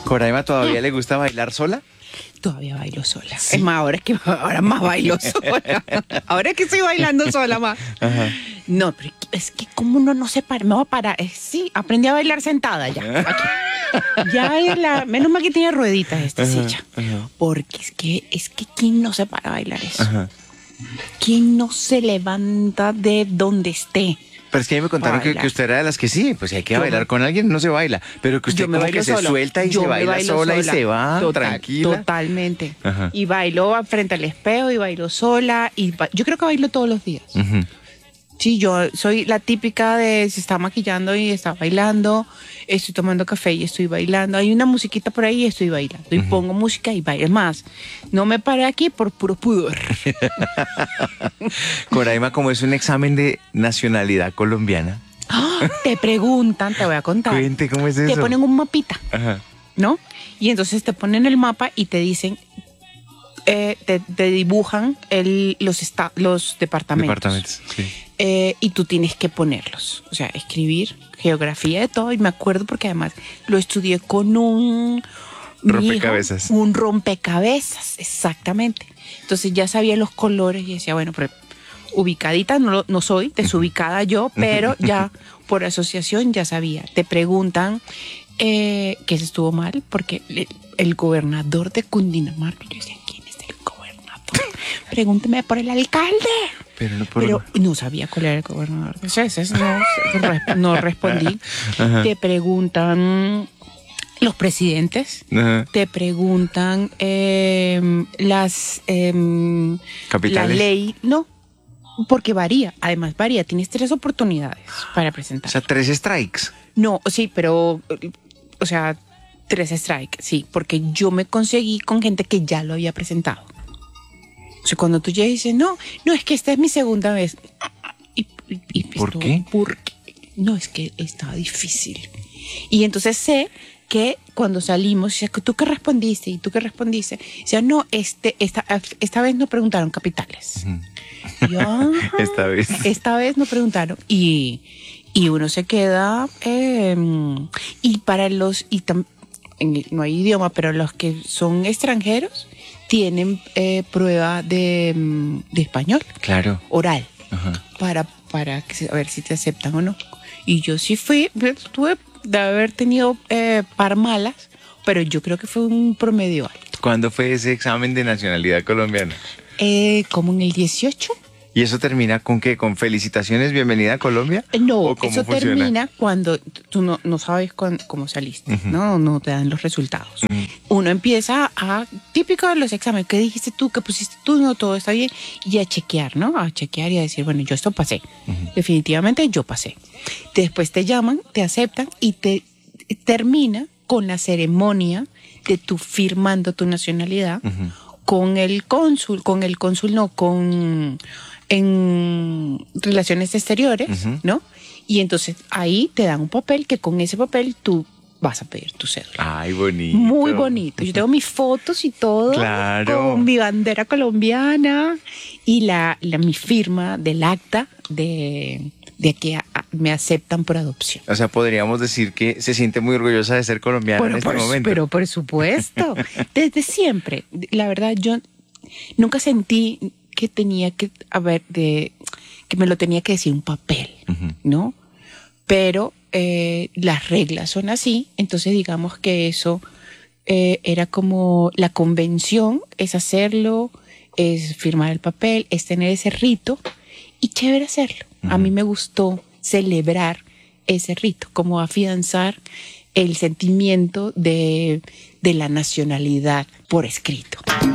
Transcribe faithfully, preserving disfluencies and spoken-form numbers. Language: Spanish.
¿Coraima todavía le gusta bailar sola? Todavía bailo sola. ¿Sí? Es más, ahora es que ahora más bailo sola. Ahora es que estoy bailando sola más. Ajá. No, pero es que como uno no se para, me voy a parar. Eh, sí, aprendí a bailar sentada ya. Aquí. Ya es la, menos mal que tiene rueditas esta Ajá, silla. ajá. Porque es que, es que ¿quién no se para a bailar eso? Ajá. ¿Quién no se levanta de donde esté? Pero es que a mí me contaron que, Bailar. que usted era de las que sí, pues si hay que Yo bailar me- con alguien, no se baila. Pero que usted Yo me como bailo que se sola. suelta y Yo se me baila bailo sola, y sola. se va Total, tranquila. Totalmente. Ajá. Y bailo frente al espejo y bailo sola. Y ba- yo creo que bailo todos los días. Ujú. Sí, yo soy la típica de se está maquillando y está bailando, estoy tomando café y estoy bailando, hay una musiquita por ahí y estoy bailando, y pongo música y bailo. Es más, no me paré aquí por puro pudor. Coraima, como es un examen de nacionalidad colombiana, ¡Ah! Te preguntan, te voy a contar. cuente cómo es eso. Te ponen un mapita, Ajá. ¿no? Y entonces te ponen el mapa y te dicen, eh, te, te dibujan el, los, esta- los departamentos. Departamentos, sí. Eh, y tú tienes que ponerlos, o sea, escribir geografía de todo. Y me acuerdo porque además lo estudié con un mi hijo, Rompecabezas. un rompecabezas, exactamente. Entonces ya sabía los colores y decía, bueno, pero ubicadita no, lo- no soy, desubicada yo, pero ya por asociación ya sabía. Te preguntan eh, que se estuvo mal porque el, el gobernador de Cundinamarca, yo decía, ¿quién es el gobernador? Pregúnteme por el alcalde. Pero no por... Pero no sabía cuál era el gobernador. Entonces, no, no respondí. Ajá. Te preguntan los presidentes, Ajá. te preguntan eh, las eh, Capitales. la ley, no, porque varía. Además varía. Tienes tres oportunidades para O presentar. sea, tres strikes. No, sí, pero, o sea, tres strikes, sí, porque yo me conseguí con gente que ya lo había presentado. O sea, cuando tú llegas y dices, no, no, es que esta es mi segunda vez. Y, y- y ¿Por esto- qué? ¿Por qué? No, es que estaba difícil. Y entonces sé que cuando salimos, o sea, ¿tú qué respondiste? ¿Y tú qué respondiste? O sea, no, este, esta, esta vez no preguntaron capitales. Y yo, "Ah, Esta vez. esta vez no preguntaron. Y, y uno se queda. eh, y para los. Y tam- en- no hay idioma, pero los que son extranjeros tienen eh, prueba de, mm, de español, Claro. oral, Ajá. para, para que se- a ver si te aceptan o no. Y yo sí fui, tuve de haber tenido eh, par malas, pero yo creo que fue un promedio alto. ¿Cuándo fue ese examen de nacionalidad colombiana? Eh, como en el dieciocho. ¿Y eso termina con qué? ¿Con felicitaciones, bienvenida a Colombia? No, ¿O cómo eso funciona? termina cuando tú no, no sabes cuán- cómo saliste, Ujú. ¿no? No te dan los resultados. Uno empieza a, típico de los exámenes, ¿qué dijiste tú? ¿Qué pusiste tú? No, todo está bien. Y a chequear, ¿no? A chequear y a decir, bueno, yo esto pasé. Definitivamente yo pasé. Después te llaman, te aceptan y te termina con la ceremonia de tú firmando tu nacionalidad Ujú. con el cónsul, con el cónsul no, con en relaciones exteriores, Ujú. ¿no? Y entonces ahí te dan un papel que con ese papel tú vas a pedir tu cédula. Ay, bonito. Muy bonito. Yo tengo mis fotos y todo Claro. con mi bandera colombiana y la, la mi firma del acta de, de que a- a- me aceptan por adopción. O sea, podríamos decir que se siente muy orgullosa de ser colombiana Bueno, en este por, momento. pero por supuesto, desde siempre. La verdad, yo nunca sentí que tenía que haber de que me lo tenía que decir un papel, Ujú. ¿no? Pero eh, las reglas son así, entonces digamos que eso eh, era como la convención, es hacerlo, es firmar el papel, es tener ese rito y chévere hacerlo. A mí me gustó celebrar ese rito, como afianzar el sentimiento de, de la nacionalidad por escrito.